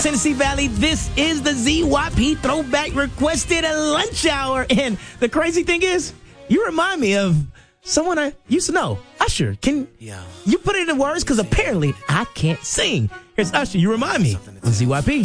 Tennessee Valley, this is the ZYP Throwback Requested Lunch Hour. And the crazy thing is, you remind me of someone I used to know. Usher, can you put it in words? Because apparently I can't sing. Here's Usher, you remind me on ZYP.